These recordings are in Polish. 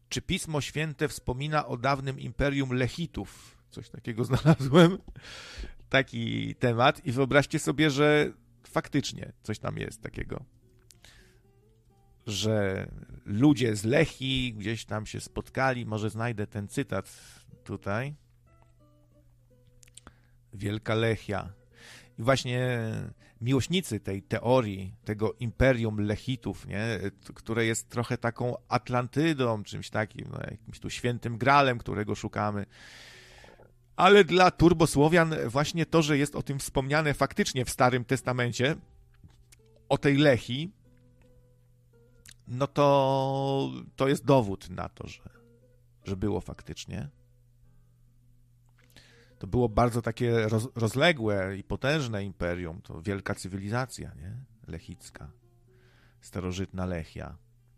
czy Pismo Święte wspomina o dawnym imperium Lechitów? Coś takiego znalazłem, taki temat i wyobraźcie sobie, że faktycznie coś tam jest takiego, że ludzie z Lechii gdzieś tam się spotkali, może znajdę ten cytat tutaj. Wielka Lechia. I właśnie miłośnicy tej teorii, tego imperium Lechitów, nie, które jest trochę taką Atlantydą, czymś takim, no, jakimś tu świętym gralem, którego szukamy. Ale dla turbosłowian właśnie to, że jest o tym wspomniane faktycznie w Starym Testamencie, o tej Lechii, no to jest dowód na to, że było faktycznie. To było bardzo takie rozległe i potężne imperium, to wielka cywilizacja, nie? Lechicka, starożytna Lechia.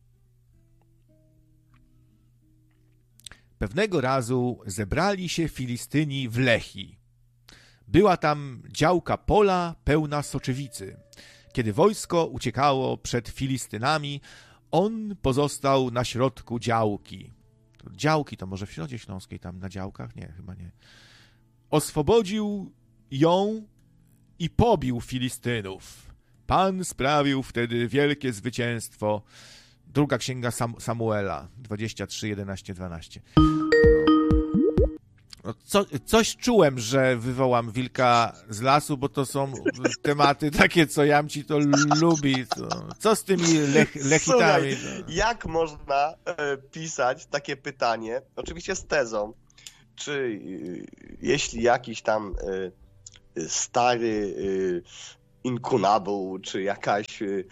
Pewnego razu zebrali się Filistyni w Lechii. Była tam działka pola pełna soczewicy. Kiedy wojsko uciekało przed Filistynami, on pozostał na środku działki. Działki to może w Środzie Śląskiej, tam na działkach? Nie, chyba nie. Oswobodził ją i pobił Filistynów. Pan sprawił wtedy wielkie zwycięstwo. Druga księga Samuela, 23, 11, 12. No, coś czułem, że wywołam wilka z lasu, bo to są tematy takie, co Jamci to lubi. Co z tymi Lechitami? Słuchaj, jak można pisać takie pytanie, oczywiście z tezą, czy jeśli jakiś tam stary inkunabul, czy jakaś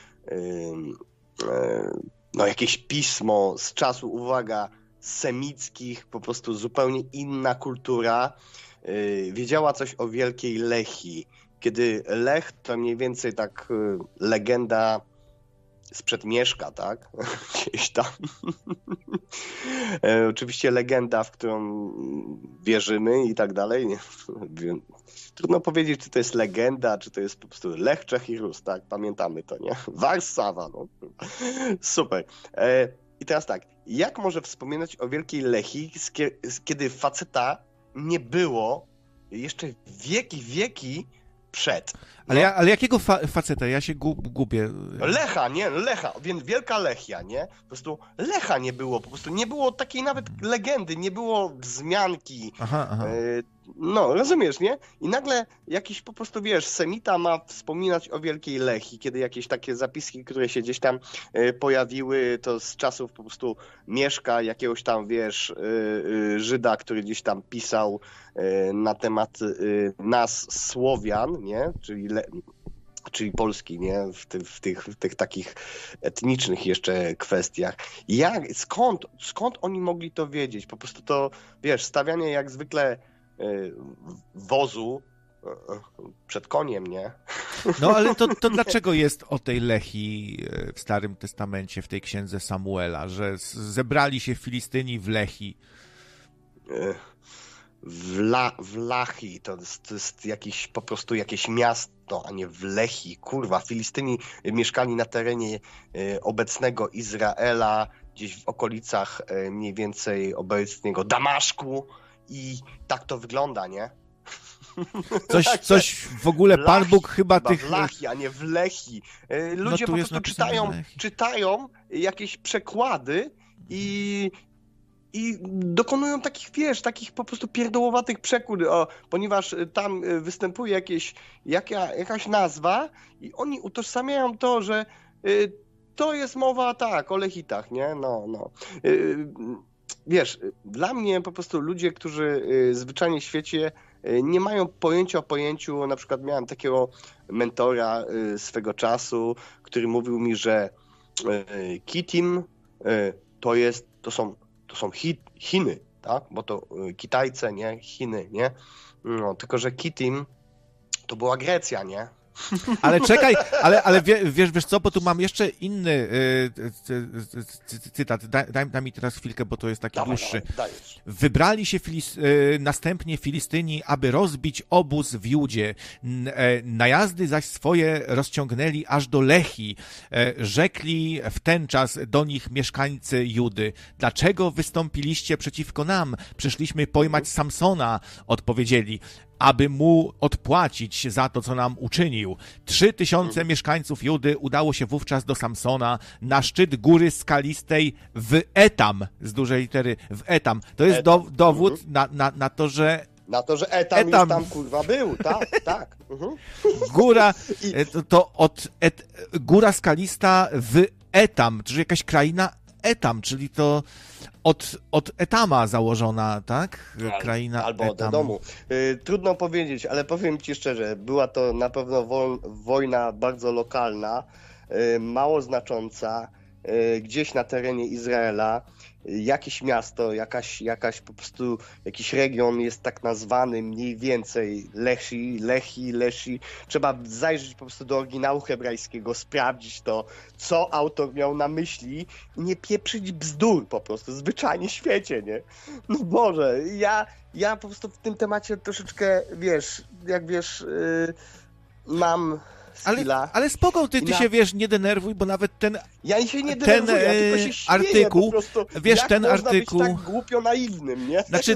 no jakieś pismo z czasu, uwaga, semickich, po prostu zupełnie inna kultura, wiedziała coś o Wielkiej Lechii. Kiedy Lech to mniej więcej tak legenda sprzed Mieszka, tak? Gdzieś tam. Oczywiście legenda, w którą wierzymy i tak dalej. Trudno powiedzieć, czy to jest legenda, czy to jest po prostu Lech, Czech i Rus, tak? Pamiętamy to, nie? Warszawa, no. Super. I teraz tak, jak może wspominać o Wielkiej Lechii, kiedy faceta nie było jeszcze wieki przed? No? Ale jakiego faceta? Ja się gubię. Lecha, nie? Lecha, więc Wielka Lechia, nie? Po prostu Lecha nie było, po prostu nie było takiej nawet legendy, nie było wzmianki. Aha. No, rozumiesz, nie? I nagle jakiś po prostu, wiesz, semita ma wspominać o Wielkiej Lechii, kiedy jakieś takie zapiski, które się gdzieś tam pojawiły, to z czasów po prostu Mieszka, jakiegoś tam, wiesz, Żyda, który gdzieś tam pisał na temat nas Słowian, nie? Czyli Polski, nie? W tych takich etnicznych jeszcze kwestiach. Skąd oni mogli to wiedzieć? Po prostu to, wiesz, stawianie jak zwykle wozu przed koniem, nie? No ale to dlaczego jest o tej Lechii w Starym Testamencie, w tej księdze Samuela, że zebrali się Filistyni w Lechii? W Lachii to jest jakiś, po prostu jakieś miasto, a nie w Lechii. Kurwa, Filistyni mieszkali na terenie obecnego Izraela, gdzieś w okolicach mniej więcej obecnego Damaszku i tak to wygląda, nie? Coś w ogóle Pan Bóg chyba tych... W Lachii, a nie w Lechii. Ludzie po prostu czytają jakieś przekłady i dokonują takich, wiesz, takich po prostu pierdołowatych przekład, ponieważ tam występuje jakaś nazwa i oni utożsamiają to, że to jest mowa, tak, o Lechitach, nie? No. Wiesz, dla mnie po prostu ludzie, którzy zwyczajnie w świecie nie mają pojęcia o pojęciu, na przykład miałem takiego mentora swego czasu, który mówił mi, że Kitim to są Chiny, tak? Bo to Kitajce, nie? Chiny, nie? No, tylko że Kitim to była Grecja, nie? Ale czekaj, ale wiesz co, bo tu mam jeszcze inny cytat. Daj mi teraz chwilkę, bo to jest taki dłuższy. Wybrali się następnie Filistyni, aby rozbić obóz w Judzie. Najazdy zaś swoje rozciągnęli aż do Lehi. Rzekli w ten czas do nich mieszkańcy Judy: dlaczego wystąpiliście przeciwko nam? Przyszliśmy pojmać Samsona, odpowiedzieli, aby mu odpłacić za to, co nam uczynił. 3000 mieszkańców Judy udało się wówczas do Samsona na szczyt góry skalistej w Etam, z dużej litery, w Etam. To jest dowód na to, że Etam już tam, kurwa, był, tak. Góra, góra skalista w Etam, czyli jakaś kraina Etam, czyli to od Etama założona, tak? Kraina albo Etam. od domu. Trudno powiedzieć, ale powiem ci szczerze, była to na pewno wojna bardzo lokalna, mało znacząca, gdzieś na terenie Izraela. Jakieś miasto, jakaś po prostu jakiś region jest tak nazwany mniej więcej Lehi. Trzeba zajrzeć po prostu do oryginału hebrajskiego, sprawdzić to, co autor miał na myśli i nie pieprzyć bzdur po prostu, zwyczajnie w świecie, nie? No Boże, ja po prostu w tym temacie troszeczkę, mam... Ale spoko, ty się, nie denerwuj, bo nawet ja się nie denerwuję, ja tylko się śmieję artykuł, po prostu, ten artykuł... być tak głupio naiwnym, nie? Znaczy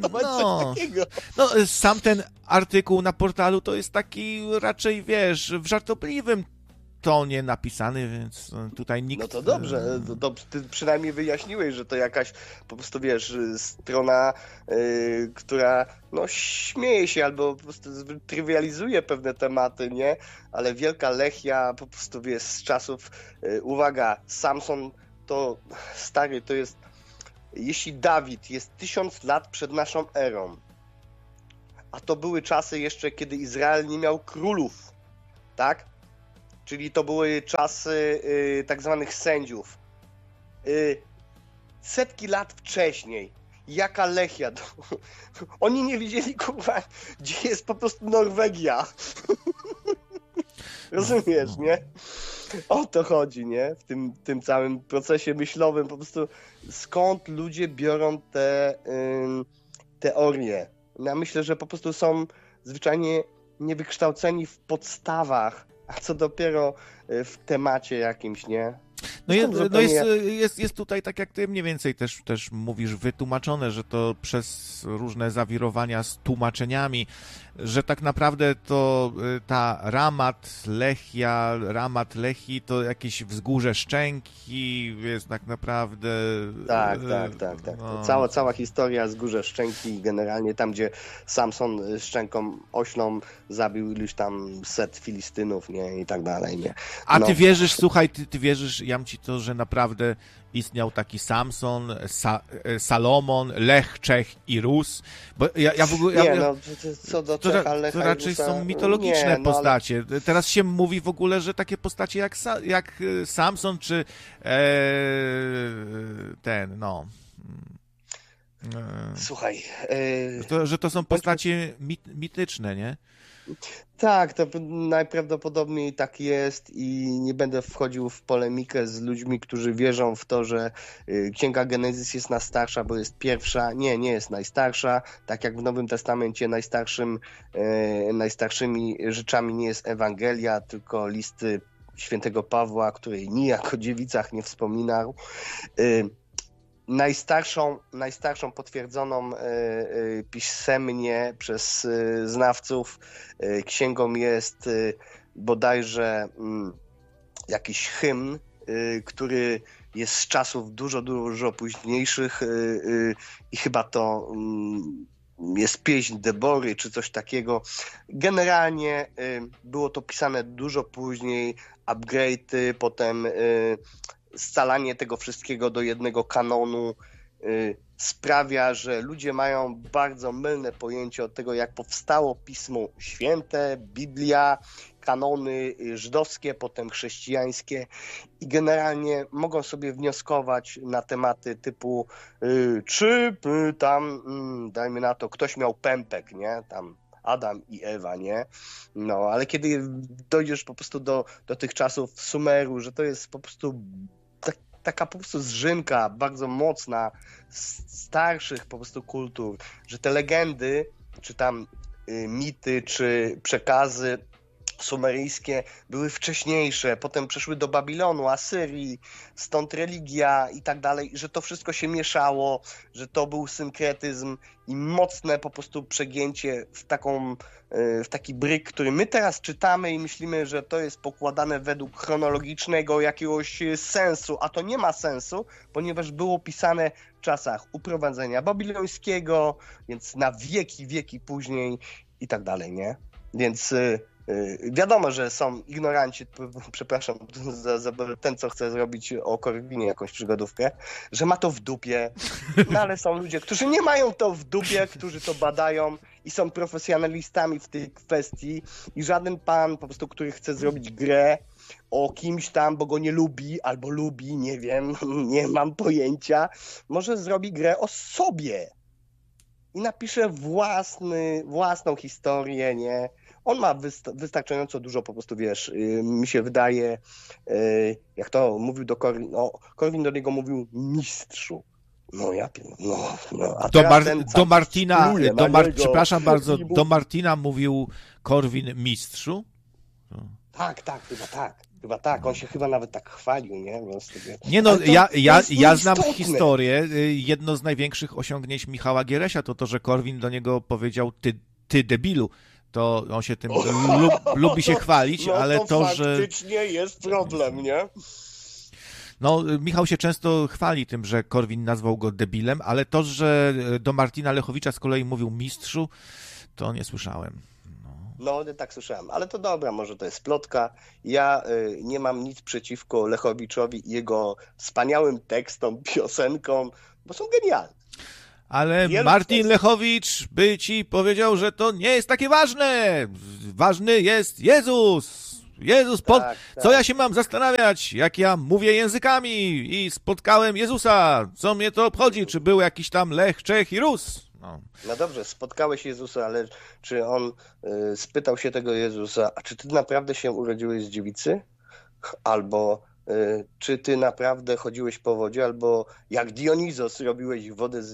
sam ten artykuł na portalu to jest taki raczej, w żartobliwym tonie napisany, więc tutaj nikt... No to dobrze, to ty przynajmniej wyjaśniłeś, że to jakaś po prostu, strona, która śmieje się albo po prostu trywializuje pewne tematy, nie? Ale wielka Lechia po prostu, z czasów, uwaga, Samson to, stary, to jest, jeśli Dawid jest 1000 lat przed naszą erą, a to były czasy jeszcze, kiedy Izrael nie miał królów, tak? Czyli to były czasy tak zwanych sędziów. Setki lat wcześniej, jaka Lechia? Oni nie wiedzieli, kurwa, gdzie jest po prostu Norwegia. Rozumiesz, nie? O to chodzi, nie? W tym całym procesie myślowym, po prostu skąd ludzie biorą te teorie. Ja myślę, że po prostu są zwyczajnie niewykształceni w podstawach, a co dopiero w temacie jakimś, nie? Jest tutaj, tak jak ty mniej więcej też mówisz, wytłumaczone, że to przez różne zawirowania z tłumaczeniami, że tak naprawdę to ta Ramat Lehi to jakieś wzgórze Szczęki jest tak naprawdę... Tak. Cała historia wzgórze Szczęki, generalnie tam, gdzie Samson Szczęką oślą zabił iluś tam set Filistynów, nie? I tak dalej, nie? A ty wierzysz, słuchaj, ty wierzysz, jam ci to, że naprawdę istniał taki Samson, Salomon, Lech, Czech i Rus? Bo ja w ogóle... co do Czecha, Lecha to raczej są mitologiczne postacie. Ale... Teraz się mówi w ogóle, że takie postacie jak Samson, czy Słuchaj... że to są postacie mityczne, nie? Tak, to najprawdopodobniej tak jest i nie będę wchodził w polemikę z ludźmi, którzy wierzą w to, że Księga Genezis jest najstarsza, bo jest pierwsza. Nie jest najstarsza. Tak jak w Nowym Testamencie najstarszymi rzeczami nie jest Ewangelia, tylko listy świętego Pawła, której nijak o dziewicach nie wspominał. Najstarszą potwierdzoną pisemnie przez znawców księgą jest bodajże jakiś hymn, który jest z czasów dużo późniejszych i chyba to jest pieśń Debory czy coś takiego. Generalnie było to pisane dużo później, upgrade'y, potem scalanie tego wszystkiego do jednego kanonu sprawia, że ludzie mają bardzo mylne pojęcie od tego, jak powstało Pismo Święte, Biblia, kanony żydowskie, potem chrześcijańskie i generalnie mogą sobie wnioskować na tematy typu czy tam, dajmy na to, ktoś miał pępek, nie? Tam Adam i Ewa, nie? No, ale kiedy dojdziesz po prostu do tych czasów Sumeru, że to jest po prostu taka po prostu zżynka bardzo mocna starszych po prostu kultur, że te legendy, czy tam mity, czy przekazy sumeryjskie były wcześniejsze, potem przeszły do Babilonu, Asyrii, stąd religia i tak dalej, że to wszystko się mieszało, że to był synkretyzm i mocne po prostu przegięcie w taki bryk, który my teraz czytamy i myślimy, że to jest pokładane według chronologicznego jakiegoś sensu, a to nie ma sensu, ponieważ było pisane w czasach uprowadzenia babilońskiego, więc na wieki później i tak dalej, nie? Więc wiadomo, że są ignoranci, przepraszam za ten, co chce zrobić o Korwinie jakąś przygodówkę, że ma to w dupie, no ale są ludzie, którzy nie mają to w dupie, którzy to badają i są profesjonalistami w tej kwestii i żaden pan po prostu, który chce zrobić grę o kimś tam, bo go nie lubi albo lubi, nie wiem, nie mam pojęcia, może zrobi grę o sobie i napisze własną historię, nie? On ma wystarczająco dużo, po prostu, wiesz, mi się wydaje, jak to mówił do Korwin, Korwin do niego mówił mistrzu. No ja a do Martina, przepraszam bardzo, do Martina mówił Korwin mistrzu? Tak, chyba tak. On się chyba nawet tak chwalił, nie? Nie no, ja znam historię. Jedno z największych osiągnięć Michała Gieresia to, że Korwin do niego powiedział ty debilu. To on się tym lubi się chwalić, no ale to, że... faktycznie jest problem, nie? No, Michał się często chwali tym, że Korwin nazwał go debilem, ale to, że do Martina Lechowicza z kolei mówił mistrzu, to nie słyszałem. No, tak słyszałem, ale to dobra, może to jest plotka. Ja nie mam nic przeciwko Lechowiczowi i jego wspaniałym tekstom, piosenkom, bo są genialne. Ale Martin Lechowicz by ci powiedział, że to nie jest takie ważne. Ważny jest Jezus. Tak. Co ja się mam zastanawiać, jak ja mówię językami i spotkałem Jezusa? Co mnie to obchodzi? Czy był jakiś tam Lech, Czech i Rus? No dobrze, spotkałeś Jezusa, ale czy on spytał się tego Jezusa, a czy ty naprawdę się urodziłeś z dziewicy? Albo czy ty naprawdę chodziłeś po wodzie? Albo jak Dionizos robiłeś wodę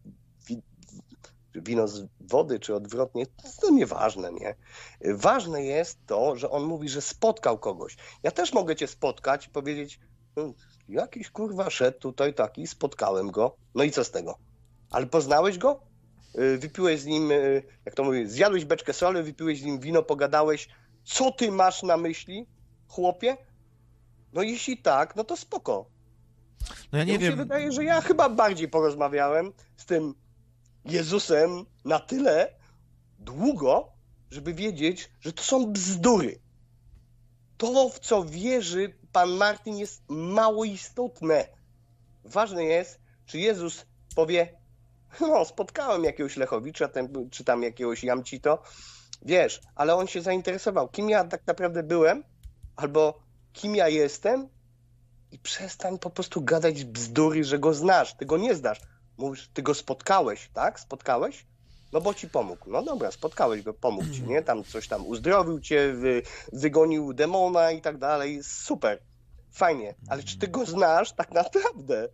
wino z wody, czy odwrotnie, to nieważne, nie? Ważne jest to, że on mówi, że spotkał kogoś. Ja też mogę cię spotkać i powiedzieć, jakiś kurwa szedł tutaj taki, spotkałem go, no i co z tego? Ale poznałeś go? Wypiłeś z nim, jak to mówię, zjadłeś beczkę soli, wypiłeś z nim wino, pogadałeś, co ty masz na myśli, chłopie? No jeśli tak, no to spoko. No ja nie wiem. Mi się wydaje, że ja chyba bardziej porozmawiałem z tym Jezusem na tyle długo, żeby wiedzieć, że to są bzdury. To, w co wierzy pan Martin, jest mało istotne. Ważne jest, czy Jezus powie, no spotkałem jakiegoś Lechowicza, czy tam jakiegoś Jamcito, wiesz, ale on się zainteresował, kim ja tak naprawdę byłem, albo kim ja jestem i przestań po prostu gadać bzdury, że go znasz, ty go nie znasz. Mówisz, ty go spotkałeś, tak? Spotkałeś? No bo ci pomógł. No dobra, spotkałeś go, pomógł ci, nie? Tam coś tam uzdrowił cię, wygonił demona i tak dalej. Super, fajnie. Ale czy ty go znasz tak naprawdę?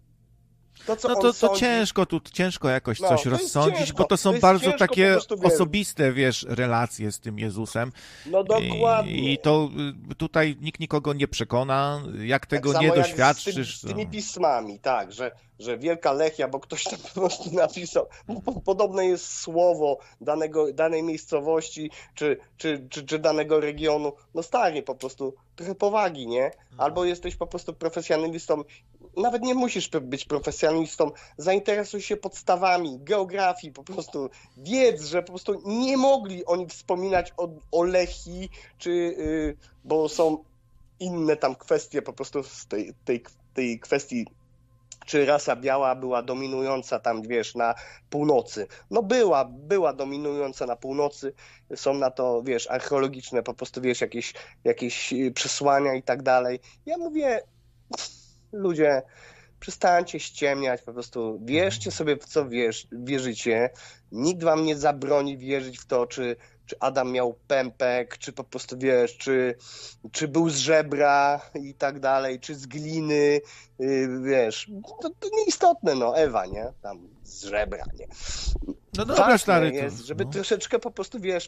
To ciężko jakoś coś rozsądzić, bo to są bardzo takie osobiste, wiesz, relacje z tym Jezusem. No dokładnie. I to tutaj nikt nikogo nie przekona, jak tego tak nie doświadczysz. Z tymi pismami, tak, że wielka Lechia, bo ktoś tam po prostu napisał, podobne jest słowo danej miejscowości, czy danego regionu, no stary, po prostu trochę powagi, nie? Albo jesteś po prostu profesjonalistą, nawet nie musisz być profesjonalistą, zainteresuj się podstawami, geografii, po prostu wiedz, że po prostu nie mogli oni wspominać o Lechii, bo są inne tam kwestie po prostu z tej kwestii, czy rasa biała była dominująca tam, wiesz, na północy. No była dominująca na północy, są na to, wiesz, archeologiczne po prostu, wiesz, jakieś przesłania i tak dalej. Ja mówię, ludzie, przestańcie ściemniać, po prostu wierzcie sobie w co wierzycie, nikt wam nie zabroni wierzyć w to, czy Adam miał pępek, czy po prostu wiesz, czy był z żebra i tak dalej, czy z gliny, wiesz, to nieistotne, no, Ewa, nie, tam z żebra, nie. No dobra, stary. Jest, żeby troszeczkę po prostu, wiesz,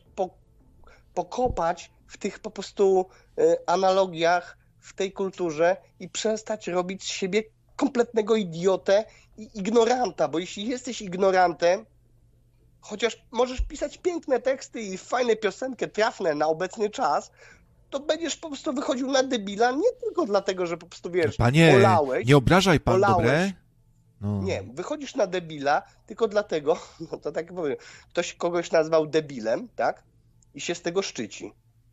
pokopać w tych po prostu analogiach, w tej kulturze i przestać robić z siebie kompletnego idiotę i ignoranta, bo jeśli jesteś ignorantem, chociaż możesz pisać piękne teksty i fajne piosenkę, trafne na obecny czas, to będziesz po prostu wychodził na debila nie tylko dlatego, że po prostu, wiesz, Panie, polałeś. nie obrażaj pan, dobre? No. Nie, wychodzisz na debila tylko dlatego, no to tak powiem, ktoś kogoś nazwał debilem, tak? I się z tego szczyci.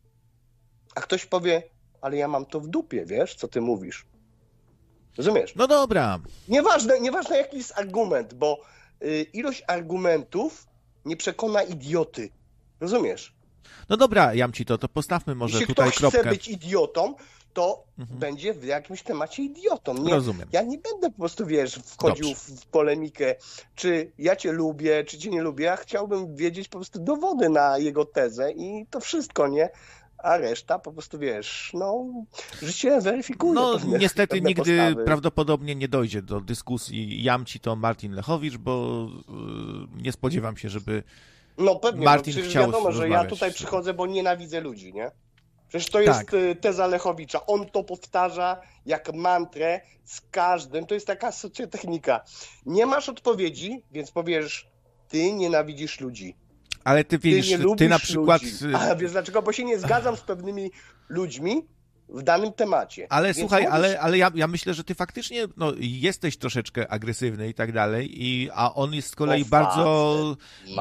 A ktoś powie, ale ja mam to w dupie, wiesz, co ty mówisz. Rozumiesz? No dobra. Nieważne jaki jest argument, bo ilość argumentów nie przekona idioty. Rozumiesz? No dobra, Jamci, to postawmy może jeśli tutaj ktoś kropkę. chce być idiotą, to będzie w jakimś temacie idiotą. Nie, rozumiem. Ja nie będę po prostu, wiesz, wchodził w polemikę, czy ja cię lubię, czy cię nie lubię. Ja chciałbym wiedzieć po prostu dowody na jego tezę i to wszystko, nie? A reszta po prostu, wiesz, no, życie weryfikuje. No, niestety pewne nigdy postawy. Prawdopodobnie nie dojdzie do dyskusji Jamci to Martin Lechowicz, bo nie spodziewam się, żeby no pewnie, Martin no, chciał wiadomo, że ja rozmawiać. tutaj przychodzę, bo nienawidzę ludzi, nie? Przecież to jest teza Lechowicza. On to powtarza jak mantrę z każdym. To jest taka socjotechnika. Nie masz odpowiedzi, więc powiesz, ty nienawidzisz ludzi. Ale ty widzisz, ty na przykład... Ludzi. A wiesz dlaczego? Bo się nie zgadzam z pewnymi ludźmi w danym temacie. Ale więc słuchaj, mówisz... ale ja myślę, że ty faktycznie jesteś troszeczkę agresywny i tak dalej, a on jest z kolei bardzo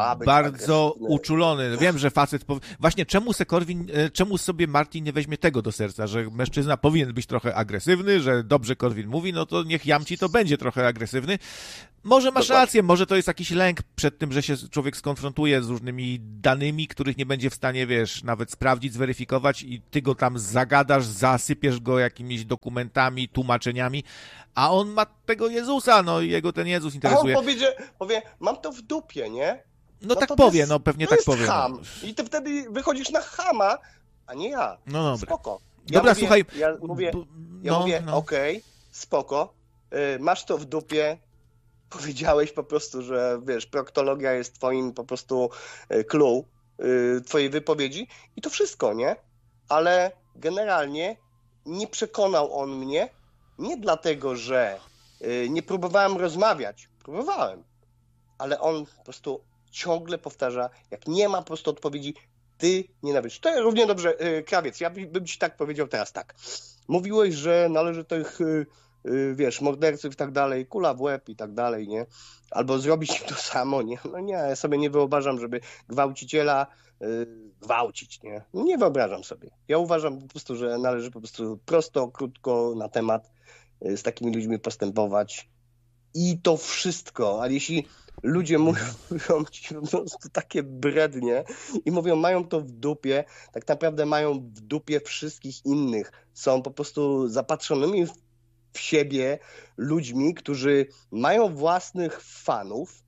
uczulony. Wiem, że facet... Właśnie czemu sobie Martin nie weźmie tego do serca, że mężczyzna powinien być trochę agresywny, że dobrze Korwin mówi, no to niech Jamci to będzie trochę agresywny. Może masz rację, może to jest jakiś lęk przed tym, że się człowiek skonfrontuje z różnymi danymi, których nie będzie w stanie, wiesz, nawet sprawdzić, zweryfikować i ty go tam zagadasz, zasypiesz go jakimiś dokumentami, tłumaczeniami, a on ma tego Jezusa, no i jego ten Jezus interesuje. A on powie, mam to w dupie, nie? No tak powie, no pewnie tak powie. Ham. No. I ty wtedy wychodzisz na chama, a nie ja. No dobra. Spoko. Dobra, słuchaj. Ja mówię, okej, spoko, masz to w dupie, powiedziałeś po prostu, że wiesz, proktologia jest twoim po prostu clue twojej wypowiedzi i to wszystko, nie? Ale generalnie nie przekonał on mnie, nie dlatego, że nie próbowałem rozmawiać, próbowałem, ale on po prostu ciągle powtarza, jak nie ma po prostu odpowiedzi, ty nienawidzisz. To równie dobrze, Krawiec, ja bym ci tak powiedział teraz tak. Mówiłeś, że należy tych, wiesz, morderców i tak dalej, kula w łeb i tak dalej, nie? Albo zrobić im to samo, nie? No nie, ja sobie nie wyobrażam, żeby gwałciciela gwałcić, nie? No nie wyobrażam sobie. Ja uważam po prostu, że należy po prostu prosto, krótko na temat z takimi ludźmi postępować i to wszystko. Ale jeśli ludzie mówią ci po prostu takie brednie i mówią, mają to w dupie, tak naprawdę mają w dupie wszystkich innych. Są po prostu zapatrzonymi w siebie ludźmi, którzy mają własnych fanów,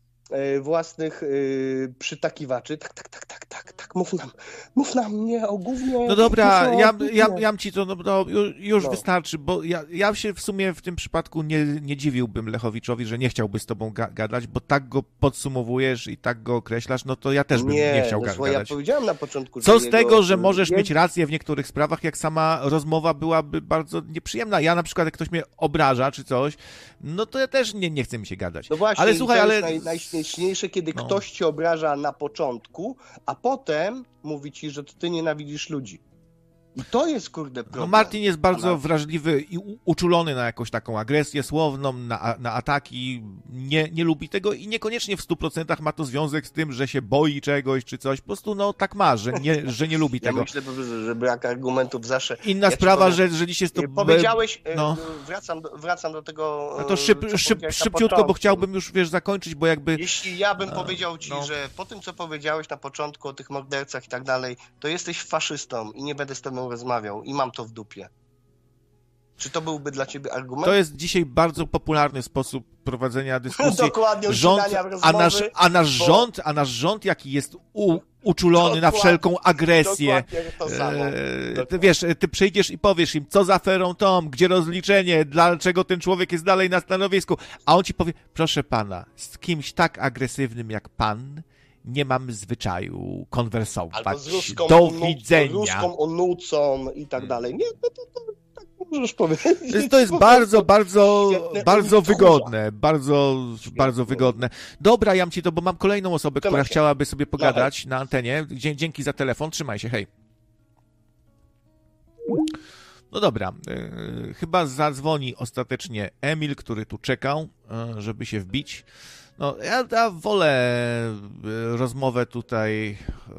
własnych przytakiwaczy. Tak, mów nam, nie, o gównie. No dobra, ja ci to już wystarczy, bo ja się w sumie w tym przypadku nie dziwiłbym Lechowiczowi, że nie chciałby z tobą gadać, bo tak go podsumowujesz i tak go określasz, no to ja też bym nie chciał gadać. Ja powiedziałem na początku, co z tego, że możesz mieć rację w niektórych sprawach, jak sama rozmowa byłaby bardzo nieprzyjemna. Ja na przykład, jak ktoś mnie obraża czy coś, no to ja też nie chcę mi się gadać. No właśnie, ale słuchaj, to jest najśmieszniejsze, kiedy ktoś cię obraża na początku, a potem mówi ci, że ty nienawidzisz ludzi. I to jest, kurde, problem. No Martin jest bardzo wrażliwy i uczulony na jakąś taką agresję słowną, na ataki. Nie lubi tego i niekoniecznie w 100% ma to związek z tym, że się boi czegoś czy coś. Po prostu tak ma, że nie lubi tego. Ja myślę, że brak argumentów zawsze... Inna sprawa, że dziś jest to... Powiedziałeś, wracam do tego... No to szybciutko, bo chciałbym już, wiesz, zakończyć, bo jakby... Jeśli ja bym powiedział ci, że po tym, co powiedziałeś na początku o tych mordercach i tak dalej, to jesteś faszystą i nie będę z tobą rozmawiał i mam to w dupie. Czy to byłby dla ciebie argument? To jest dzisiaj bardzo popularny sposób prowadzenia dyskusji. Dokładnie, rozmowy, a nasz rząd, jaki jest uczulony na wszelką agresję. To samo. Ty wiesz, ty przyjdziesz i powiesz im, co za aferą Tom, gdzie rozliczenie, dlaczego ten człowiek jest dalej na stanowisku, a on ci powie, proszę pana, z kimś tak agresywnym jak pan nie mam zwyczaju konwersować. Albo z ruską do widzenia. Ruską onucą i tak dalej. Nie, to tak możesz powiedzieć. To jest bardzo wygodne, bardzo wygodne. Dobra, Jamci, to bo mam kolejną osobę, która chciałaby sobie pogadać na antenie. Dzięki za telefon, trzymaj się, hej. No dobra, chyba zadzwoni ostatecznie Emil, który tu czekał, żeby się wbić. No, ja wolę rozmowę tutaj,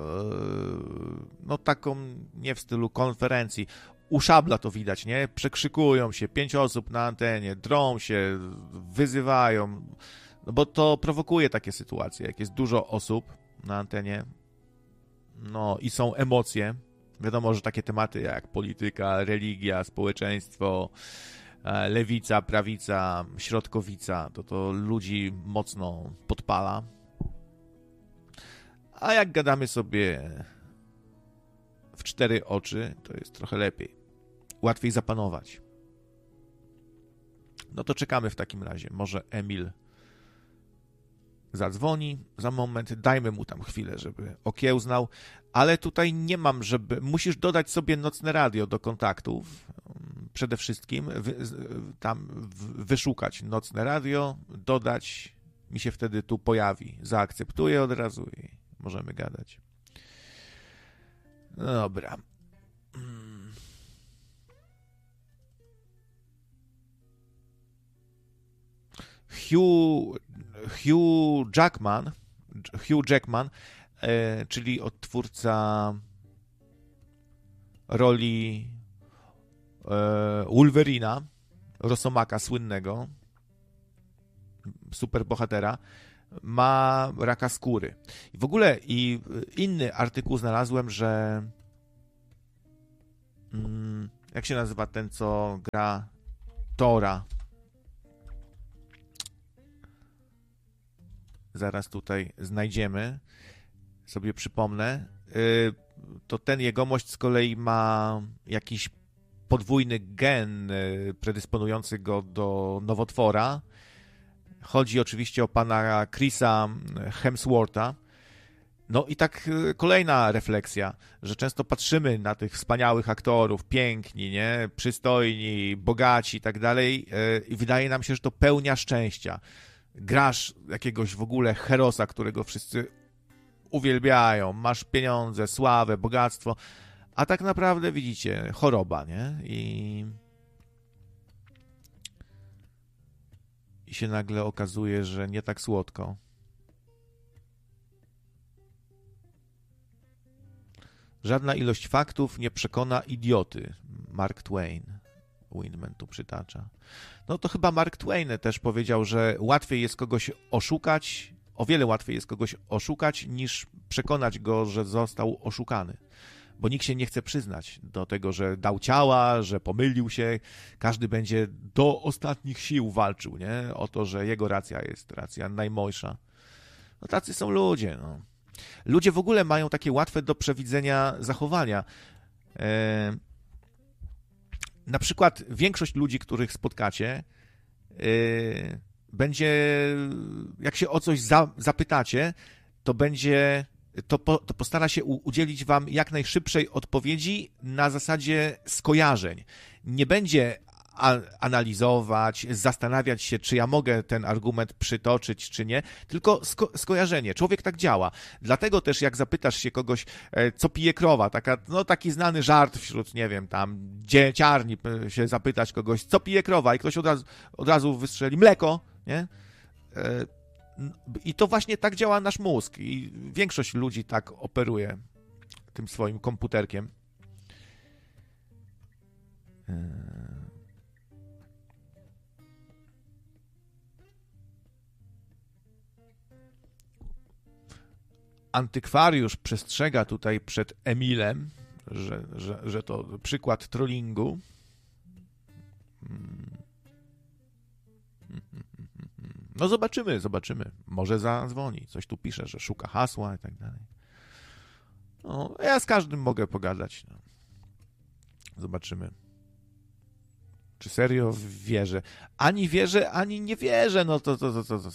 no taką nie w stylu konferencji. U Szabla to widać, nie? Przekrzykują się, 5 osób na antenie, drą się, wyzywają, no bo to prowokuje takie sytuacje, jak jest dużo osób na antenie, no i są emocje. Wiadomo, że takie tematy jak polityka, religia, społeczeństwo, lewica, prawica, środkowica, to ludzi mocno podpala. A jak gadamy sobie w 4 oczy, to jest trochę lepiej. Łatwiej zapanować. No to czekamy w takim razie. Może Emil zadzwoni za moment, dajmy mu tam chwilę, żeby okiełznał, ale tutaj nie mam, musisz dodać sobie nocne radio do kontaktów, przede wszystkim tam wyszukać nocne radio, dodać, mi się wtedy tu pojawi, zaakceptuję od razu i możemy gadać. No dobra. Hugh Jackman, czyli odtwórca roli Wolverina, Rosomaka słynnego, superbohatera, ma raka skóry. I w ogóle inny artykuł znalazłem, że jak się nazywa ten, co gra Thora? Zaraz tutaj znajdziemy, sobie przypomnę. To ten jegomość z kolei ma jakiś podwójny gen predysponujący go do nowotwora. Chodzi oczywiście o pana Chrisa Hemswortha. No i tak kolejna refleksja, że często patrzymy na tych wspaniałych aktorów, piękni, nie, przystojni, bogaci i tak dalej i wydaje nam się, że to pełnia szczęścia. Grasz jakiegoś w ogóle herosa, którego wszyscy uwielbiają, masz pieniądze, sławę, bogactwo, a tak naprawdę widzicie, choroba, nie? I się nagle okazuje, że nie tak słodko. Żadna ilość faktów nie przekona idioty. Mark Twain. Windman tu przytacza. No to chyba Mark Twain też powiedział, że łatwiej jest kogoś oszukać, o wiele łatwiej jest kogoś oszukać, niż przekonać go, że został oszukany. Bo nikt się nie chce przyznać do tego, że dał ciała, że pomylił się. Każdy będzie do ostatnich sił walczył, nie? O to, że jego racja jest racja najmojsza. No tacy są ludzie, no. Ludzie w ogóle mają takie łatwe do przewidzenia zachowania. Na przykład większość ludzi, których spotkacie, będzie, jak się o coś zapytacie, to postara się udzielić wam jak najszybszej odpowiedzi na zasadzie skojarzeń. Nie będzie analizować, zastanawiać się, czy ja mogę ten argument przytoczyć, czy nie, tylko skojarzenie. Człowiek tak działa. Dlatego też jak zapytasz się kogoś, co pije krowa, taki znany żart wśród, nie wiem, tam dzieciarni się zapytać kogoś, co pije krowa i ktoś od razu wystrzeli mleko, nie? I to właśnie tak działa nasz mózg i większość ludzi tak operuje tym swoim komputerkiem. Antykwariusz przestrzega tutaj przed Emilem, że to przykład trollingu. No zobaczymy. Może zadzwoni. Coś tu pisze, że szuka hasła i tak dalej. No, ja z każdym mogę pogadać. No. Zobaczymy. Czy serio wierzę? Ani wierzę, ani nie wierzę. No to.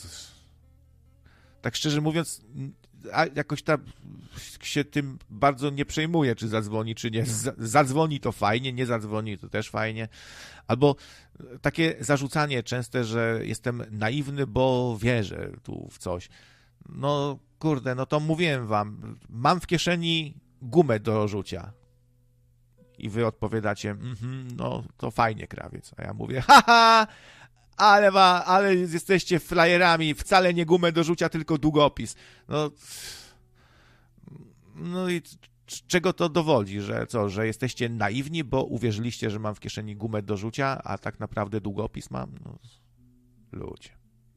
Tak szczerze mówiąc, jakoś tak się tym bardzo nie przejmuję, czy zadzwoni, czy nie. Zadzwoni to fajnie, nie zadzwoni to też fajnie. Albo takie zarzucanie częste, że jestem naiwny, bo wierzę tu w coś. No kurde, no to mówiłem wam, mam w kieszeni gumę do rzucia. I wy odpowiadacie, no to fajnie, krawiec. A ja mówię, haha, ale jesteście frajerami, wcale nie gumę do rzucia, tylko długopis. No i czego to dowodzi, że co, że jesteście naiwni, bo uwierzyliście, że mam w kieszeni gumę do rzucia, a tak naprawdę długopis mam? No, ludzie.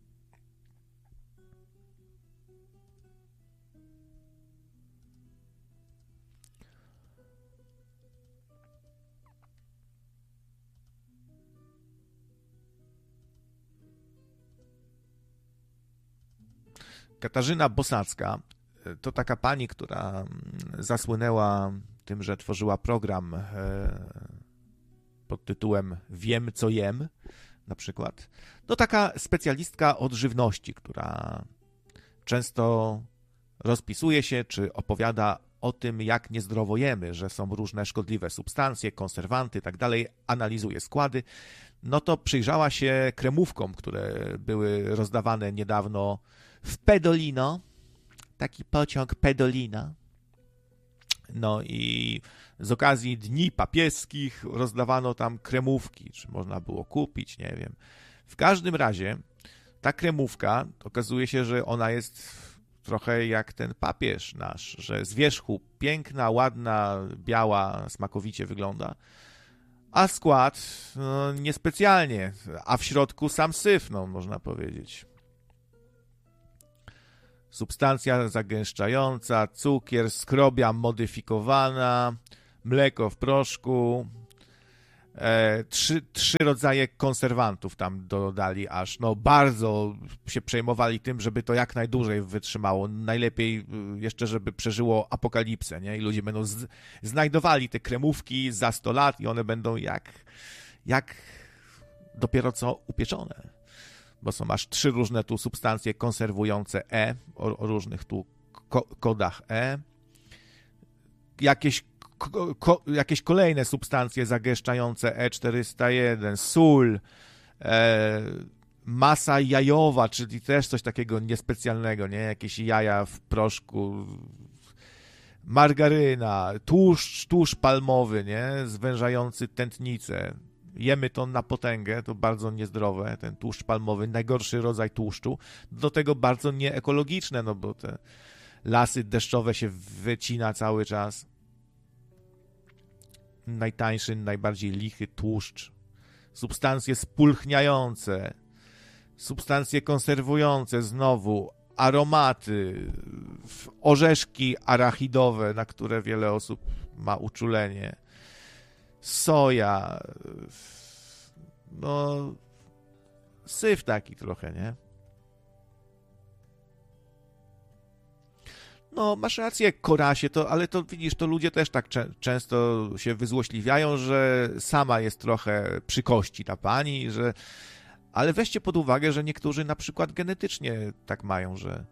Katarzyna Bosacka to taka pani, która zasłynęła tym, że tworzyła program pod tytułem Wiem, co jem, na przykład. To taka specjalistka od żywności, która często rozpisuje się, czy opowiada o tym, jak niezdrowo jemy, że są różne szkodliwe substancje, konserwanty i tak dalej, analizuje składy. No to przyjrzała się kremówkom, które były rozdawane niedawno w Pedolino, taki pociąg Pedolino. No i z okazji Dni Papieskich rozdawano tam kremówki, czy można było kupić, nie wiem. W każdym razie ta kremówka, okazuje się, że ona jest trochę jak ten papież nasz, że z wierzchu piękna, ładna, biała, smakowicie wygląda, a skład no, niespecjalnie, a w środku sam syf, no można powiedzieć. Substancja zagęszczająca, cukier, skrobia modyfikowana, mleko w proszku, trzy rodzaje konserwantów tam dodali aż. No bardzo się przejmowali tym, żeby to jak najdłużej wytrzymało. Najlepiej jeszcze, żeby przeżyło apokalipsę, nie? I ludzie będą znajdowali te kremówki za 100 lat i one będą jak dopiero co upieczone. Bo są aż 3 różne tu substancje konserwujące o różnych tu kodach jakieś kolejne substancje zagęszczające E401, sól, masa jajowa, czyli też coś takiego niespecjalnego, nie? Jakieś jaja w proszku, margaryna, tłuszcz palmowy, nie? Zwężający tętnicę. Jemy to na potęgę, to bardzo niezdrowe, ten tłuszcz palmowy, najgorszy rodzaj tłuszczu, do tego bardzo nieekologiczne, no bo te lasy deszczowe się wycina cały czas. Najtańszy, najbardziej lichy tłuszcz, substancje spulchniające, substancje konserwujące, znowu aromaty, orzeszki arachidowe, na które wiele osób ma uczulenie, soja, no syf taki trochę, nie? No, masz rację, Korasie, ale to widzisz, to ludzie też tak często się wyzłośliwiają, że sama jest trochę przy kości ta pani, że... Ale weźcie pod uwagę, że niektórzy na przykład genetycznie tak mają, że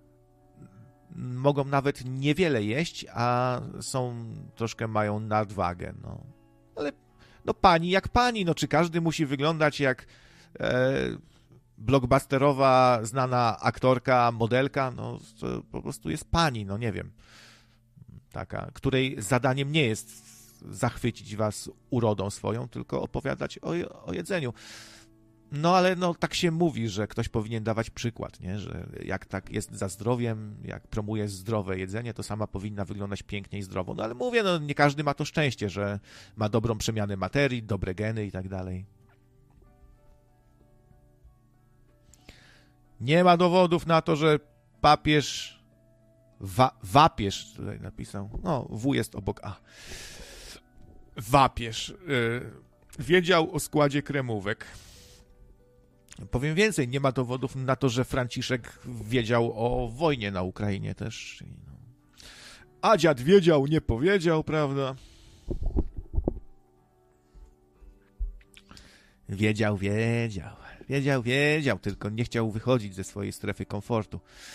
mogą nawet niewiele jeść, a troszkę mają nadwagę, no. Ale no pani jak pani, no czy każdy musi wyglądać jak blockbusterowa, znana aktorka, modelka, no to po prostu jest pani, no nie wiem, taka, której zadaniem nie jest zachwycić was urodą swoją, tylko opowiadać o jedzeniu. No ale no tak się mówi, że ktoś powinien dawać przykład, nie? Że jak tak jest za zdrowiem, jak promuje zdrowe jedzenie, to sama powinna wyglądać pięknie i zdrowo. No ale mówię, no nie każdy ma to szczęście, że ma dobrą przemianę materii, dobre geny i tak dalej. Nie ma dowodów na to, że papież wapież tutaj napisał, no W jest obok A. Wapież wiedział o składzie kremówek. Powiem więcej, nie ma dowodów na to, że Franciszek wiedział o wojnie na Ukrainie też. A dziad wiedział, nie powiedział, prawda? Wiedział, tylko nie chciał wychodzić ze swojej strefy komfortu.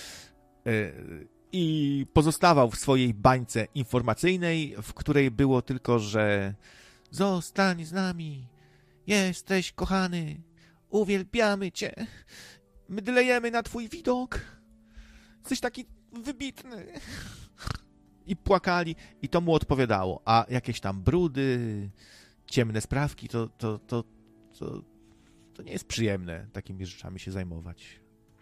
I pozostawał w swojej bańce informacyjnej, w której było tylko, że zostań z nami, jesteś kochany, uwielbiamy cię, mdlejemy na twój widok, jesteś taki wybitny. I płakali, i to mu odpowiadało. A jakieś tam brudy, ciemne sprawki, to nie jest przyjemne takimi rzeczami się zajmować.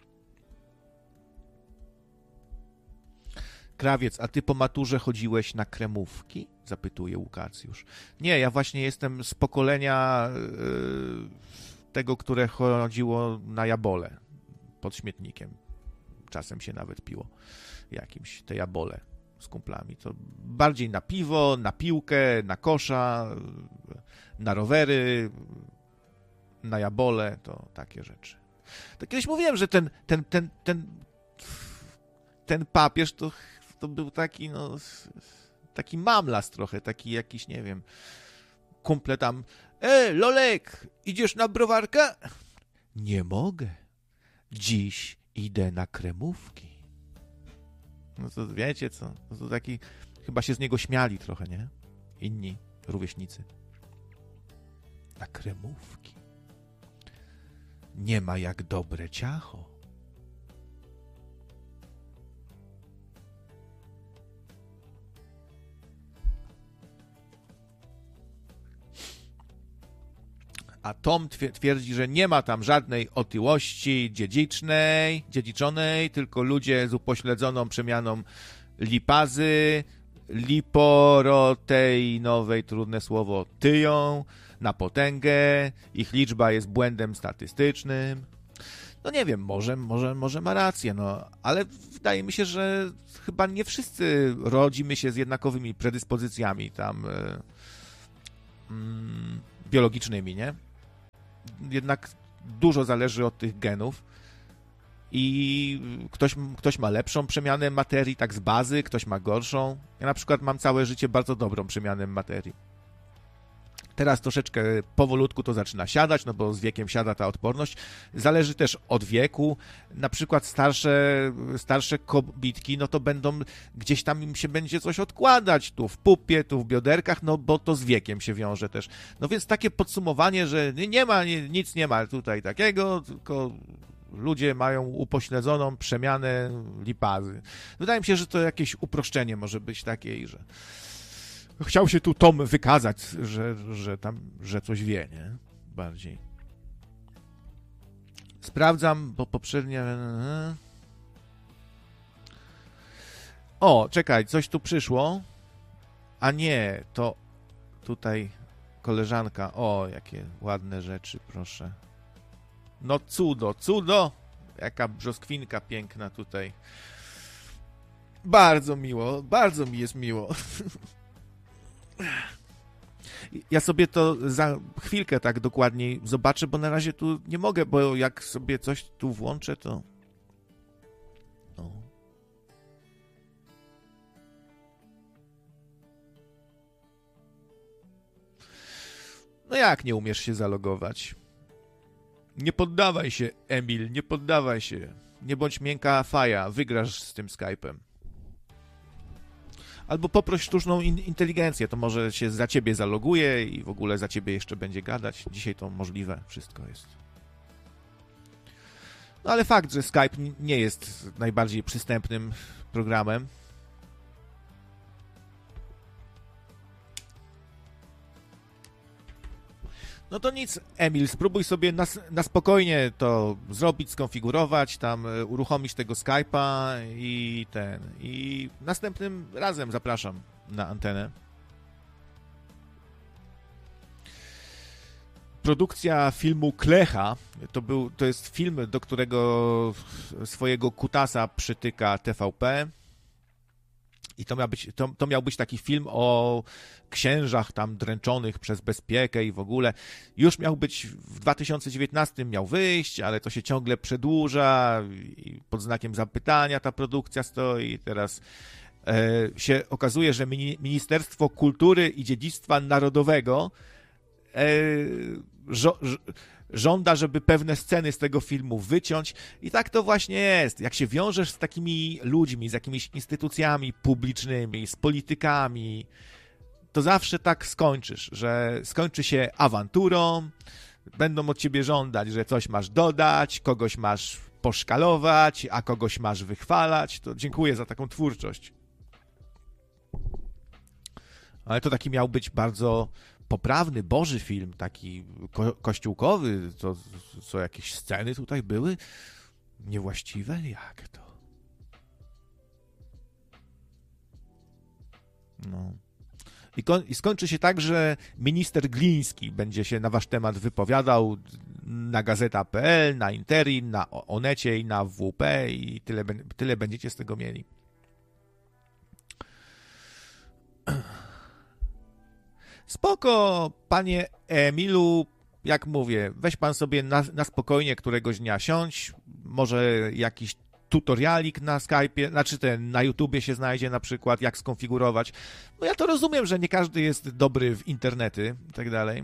Krawiec, a ty po maturze chodziłeś na kremówki? Zapytuje Łukacjusz. Nie, ja właśnie jestem z pokolenia tego, które chodziło na jabole pod śmietnikiem. Czasem się nawet piło jakimś te jabole z kumplami. To bardziej na piwo, na piłkę, na kosza, na rowery, na jabole, to takie rzeczy. To kiedyś mówiłem, że ten papież to był taki, no, taki mamlas trochę, taki jakiś, nie wiem, kumple tam, Lolek, idziesz na browarkę? Nie mogę. Dziś idę na kremówki. No to wiecie co, no to taki, chyba się z niego śmiali trochę, nie? Inni rówieśnicy. Na kremówki. Nie ma jak dobre ciacho. A Tom twierdzi, że nie ma tam żadnej otyłości dziedziczonej, tylko ludzie z upośledzoną przemianą lipazy, liporoteinowej, trudne słowo, tyją na potęgę, ich liczba jest błędem statystycznym. No nie wiem, może ma rację, no, ale wydaje mi się, że chyba nie wszyscy rodzimy się z jednakowymi predyspozycjami tam biologicznymi, nie? Jednak dużo zależy od tych genów i ktoś ma lepszą przemianę materii, tak z bazy, ktoś ma gorszą. Ja na przykład mam całe życie bardzo dobrą przemianę materii. Teraz troszeczkę powolutku to zaczyna siadać, no bo z wiekiem siada ta odporność. Zależy też od wieku. Na przykład starsze kobitki, no to będą, gdzieś tam im się będzie coś odkładać, tu w pupie, tu w bioderkach, no bo to z wiekiem się wiąże też. No więc takie podsumowanie, że nic nie ma tutaj takiego, tylko ludzie mają upośledzoną przemianę lipazy. Wydaje mi się, że to jakieś uproszczenie może być takie i że chciał się tu Tom wykazać, że coś wie, nie? Bardziej. Sprawdzam, bo poprzednie... O, czekaj, coś tu przyszło. A nie, to tutaj koleżanka. O, jakie ładne rzeczy, proszę. No cudo. Jaka brzoskwinka piękna tutaj. Bardzo mi jest miło. Ja sobie to za chwilkę tak dokładniej zobaczę, bo na razie tu nie mogę, bo jak sobie coś tu włączę, to... O. No jak nie umiesz się zalogować? Nie poddawaj się, Emil, nie poddawaj się. Nie bądź miękka faja, wygrasz z tym Skype'em. Albo poproś sztuczną inteligencję, to może się za ciebie zaloguje i w ogóle za ciebie jeszcze będzie gadać. Dzisiaj to możliwe, wszystko jest. No ale fakt, że Skype nie jest najbardziej przystępnym programem. No to nic, Emil, spróbuj sobie na spokojnie to zrobić, skonfigurować, tam uruchomić tego Skype'a i następnym razem zapraszam na antenę. Produkcja filmu Klecha, to jest film, do którego swojego kutasa przytyka TVP. I to miał być taki film o księżach tam dręczonych przez bezpiekę i w ogóle. Już miał być w 2019 miał wyjść, ale to się ciągle przedłuża i pod znakiem zapytania ta produkcja stoi. Teraz się okazuje, że Ministerstwo Kultury i Dziedzictwa Narodowego żąda, żeby pewne sceny z tego filmu wyciąć i tak to właśnie jest. Jak się wiążesz z takimi ludźmi, z jakimiś instytucjami publicznymi, z politykami, to zawsze tak skończysz, że skończy się awanturą, będą od ciebie żądać, że coś masz dodać, kogoś masz poszkalować, a kogoś masz wychwalać. To dziękuję za taką twórczość. Ale to taki miał być bardzo poprawny, boży film, taki kościółkowy, co jakieś sceny tutaj były niewłaściwe? Jak to? No. I skończy się tak, że minister Gliński będzie się na wasz temat wypowiadał na gazeta.pl, na Interin, na Onecie i na WP i tyle będziecie z tego mieli. Spoko, panie Emilu, jak mówię, weź pan sobie na spokojnie któregoś dnia siądź, może jakiś tutorialik na Skype'ie, znaczy na YouTubie się znajdzie na przykład, jak skonfigurować. No ja to rozumiem, że nie każdy jest dobry w internety i tak dalej.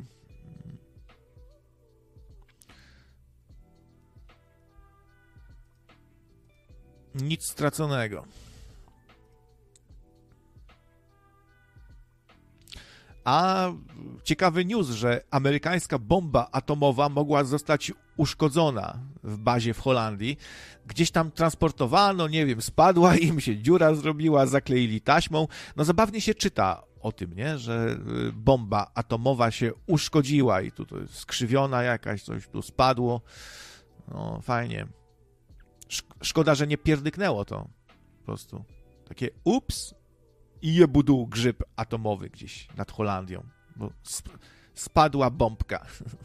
Nic straconego. A ciekawy news, że amerykańska bomba atomowa mogła zostać uszkodzona w bazie w Holandii. Gdzieś tam transportowano, nie wiem, spadła im się dziura zrobiła, zakleili taśmą. No zabawnie się czyta o tym, nie? Że bomba atomowa się uszkodziła i tu to jest skrzywiona jakaś, coś tu spadło. No fajnie. Szkoda, że nie pierdyknęło to. Po prostu. Takie ups. I jebudu grzyb atomowy gdzieś nad Holandią, bo spadła bombka.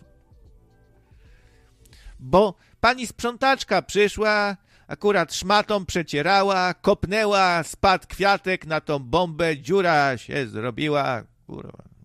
Bo pani sprzątaczka przyszła, akurat szmatą przecierała, kopnęła, spadł kwiatek na tą bombę, dziura się zrobiła. Kurwa.